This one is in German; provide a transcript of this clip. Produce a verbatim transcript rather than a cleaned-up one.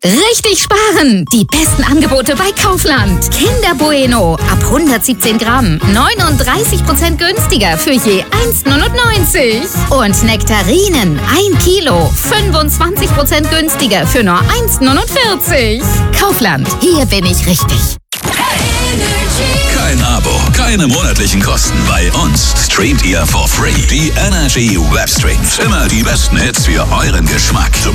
Richtig sparen! Die besten Angebote bei Kaufland. Kinder Bueno ab hundertsiebzehn Gramm neununddreißig Prozent günstiger für je eins neunundneunzig. Und Nektarinen ein Kilo fünfundzwanzig Prozent günstiger für nur eins neunundvierzig. Kaufland, hier bin ich richtig. Kein Abo, keine monatlichen Kosten. Bei uns streamt ihr for free die Energy Webstreams. Immer die besten Hits für euren Geschmack.